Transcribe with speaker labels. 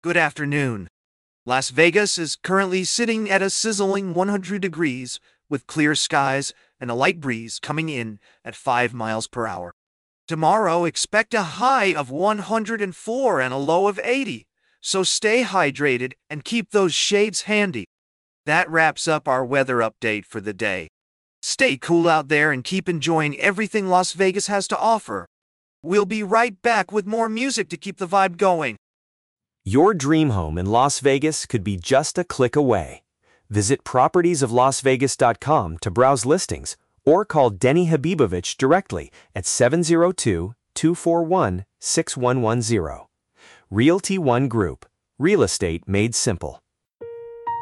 Speaker 1: Good afternoon. Las Vegas is currently sitting at a sizzling 100 degrees with clear skies and a light breeze coming in at 5 miles per hour. Tomorrow, expect a high of 104 and a low of 80, so stay hydrated and keep those shades handy. That wraps up our weather update for the day. Stay cool out there and keep enjoying everything Las Vegas has to offer. We'll be right back with more music to keep the vibe going.
Speaker 2: Your dream home in Las Vegas could be just a click away. Visit propertiesoflasvegas.com to browse listings or call Denny Habibovich directly at 702-241-6110. Realty One Group. Real estate made simple.